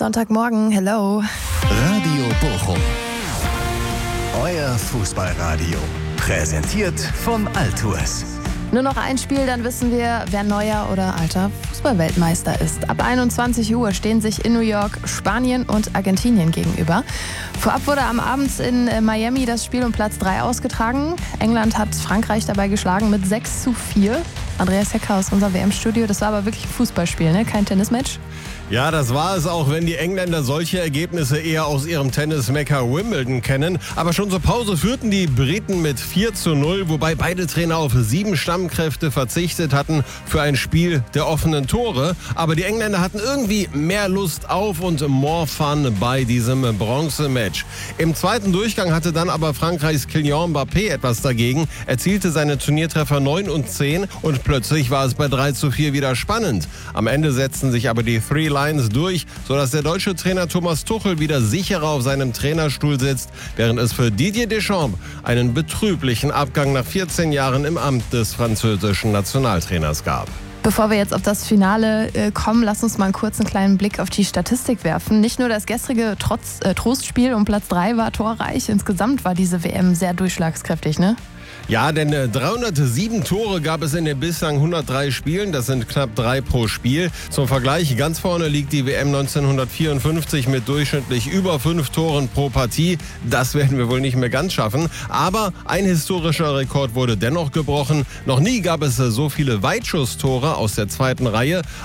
Sonntagmorgen, hello. Radio Bochum. Euer Fußballradio. Präsentiert von Altours. Nur noch ein Spiel, dann wissen wir, wer neuer oder alter Fußballweltmeister ist. Ab 21 Uhr stehen sich in New York Spanien und Argentinien gegenüber. Vorab wurde am Abend in Miami das Spiel um Platz 3 ausgetragen. England hat Frankreich dabei geschlagen mit 6:4. Andreas Hecker aus unserem WM-Studio, das war aber wirklich ein Fußballspiel, ne? Kein Tennismatch. Ja, das war es, auch wenn die Engländer solche Ergebnisse eher aus ihrem Tennis-Mekka Wimbledon kennen. Aber schon zur Pause führten die Briten mit 4:0, wobei beide Trainer auf 7 Stammkräfte verzichtet hatten für ein Spiel der offenen Tore. Aber die Engländer hatten irgendwie mehr Lust auf und more fun bei diesem Bronzematch. Im zweiten Durchgang hatte dann aber Frankreichs Kylian Mbappé etwas dagegen, erzielte seine Turniertreffer 9 und 10 und plötzlich war es bei 3:4 wieder spannend. Am Ende setzten sich aber die Three Lions durch, sodass der deutsche Trainer Thomas Tuchel wieder sicherer auf seinem Trainerstuhl sitzt, während es für Didier Deschamps einen betrüblichen Abgang nach 14 Jahren im Amt des französischen Nationaltrainers gab. Bevor wir jetzt auf das Finale kommen, lass uns mal einen kurzen kleinen Blick auf die Statistik werfen. Nicht nur das gestrige Trostspiel um Platz 3 war torreich, insgesamt war diese WM sehr durchschlagskräftig, ne? Ja, denn 307 Tore gab es in den bislang 103 Spielen. Das sind knapp 3 pro Spiel. Zum Vergleich, ganz vorne liegt die WM 1954 mit durchschnittlich über 5 Toren pro Partie. Das werden wir wohl nicht mehr ganz schaffen. Aber ein historischer Rekord wurde dennoch gebrochen. Noch nie gab es so viele Weitschusstore aus der zweiten Reihe.